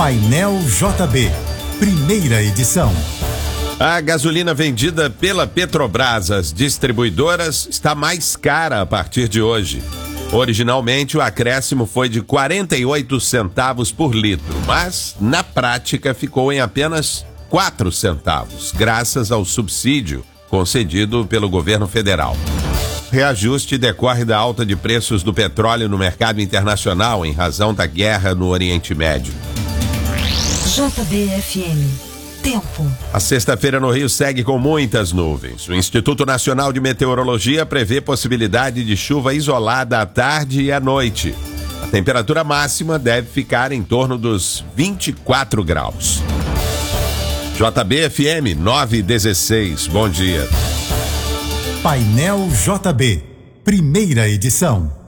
Painel JB, primeira edição. A gasolina vendida pela Petrobras às distribuidoras está mais cara a partir de hoje. Originalmente, o acréscimo foi de 48 centavos por litro, mas, na prática, ficou em apenas 4 centavos, graças ao subsídio concedido pelo governo federal. O reajuste decorre da alta de preços do petróleo no mercado internacional em razão da guerra no Oriente Médio. JBFM. Tempo. A sexta-feira no Rio segue com muitas nuvens. O Instituto Nacional de Meteorologia prevê possibilidade de chuva isolada à tarde e à noite. A temperatura máxima deve ficar em torno dos 24 graus. JBFM 916. Bom dia. Painel JB, primeira edição.